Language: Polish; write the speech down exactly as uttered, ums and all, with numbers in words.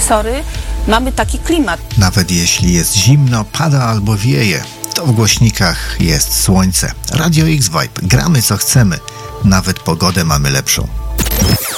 sorry, mamy taki klimat. Nawet jeśli jest zimno, pada albo wieje, to w głośnikach jest słońce. Radio X Vibe. Gramy co chcemy. Nawet pogodę mamy lepszą.